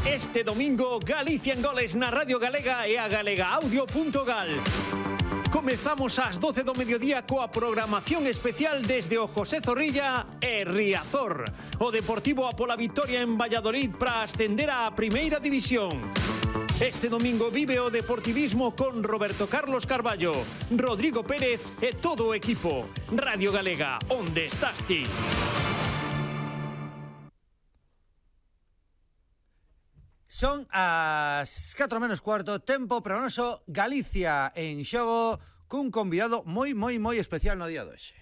Este domingo, Galicia en goles na Radio Galega e a galegaaudio.gal. Comezamos ás 12 do mediodía coa programación especial desde o José Zorrilla e Riazor. O Deportivo a pola vitoria en Valladolid para ascender á Primeira División. Este domingo vive o deportivismo con Roberto Carlos Carballo, Rodrigo Pérez e todo o equipo. Radio Galega, onde estás ti? Son as 4 menos cuarto, tempo para o noso Galicia en xogo cun convidado moi especial no día de hoxe.